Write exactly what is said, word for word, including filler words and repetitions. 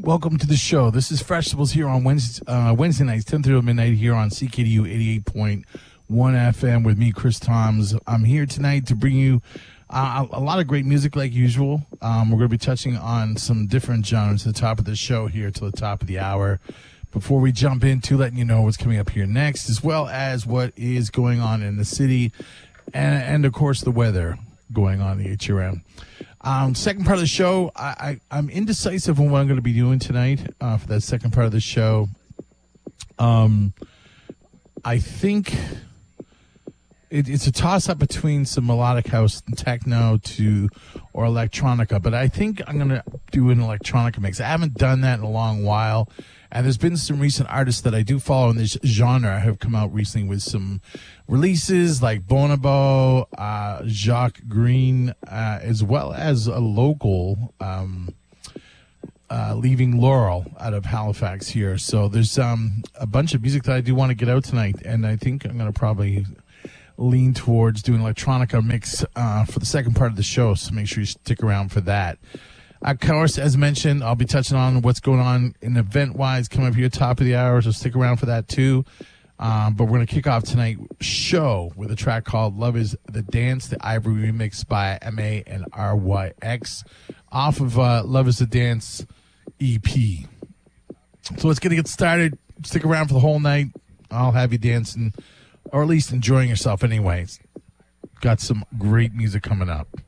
Welcome to the show. This is Festivals here on Wednesday, uh, Wednesday nights, ten thirty to midnight here on C K D U eighty-eight point one F M with me, Chris Toms. I'm here tonight to bring you uh, a lot of great music like usual. Um, we're going to be touching on some different genres at the top of the show here till the top of the hour. Before we jump into letting you know what's coming up here next, as well as what is going on in the city and, and of course, the weather going on in the H R M. Um, second part of the show, I, I, I'm indecisive on what I'm going to be doing tonight uh, for that second part of the show. Um, I think it, it's a toss-up between some melodic house and techno to or electronica, but I think I'm going to do an electronica mix. I haven't done that in a long while, and there's been some recent artists that I do follow in this genre have come out recently with some releases like Bonobo, uh, Jacques Green, uh, as well as a local um, uh, Leaving Laurel out of Halifax here. So there's um, a bunch of music that I do want to get out tonight, and I think I'm going to probably lean towards doing electronica mix uh, for the second part of the show, so make sure you stick around for that. Of course, as mentioned, I'll be touching on what's going on in event-wise coming up here top of the hour, so stick around for that too. Um, but we're going to kick off tonight's show with a track called Love is the Dance, the Ivory remix by M A and R Y X off of uh, Love is the Dance E P. So let's get to get started. Stick around for the whole night. I'll have you dancing, or at least enjoying yourself anyways. Got some great music coming up.